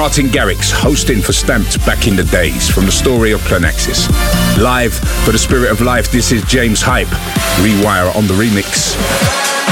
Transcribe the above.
Martin Garrix hosting for Stamped back in the days from the story of Planexus. Live for the Spirit of Life, this is James Hype, Rewire on the remix.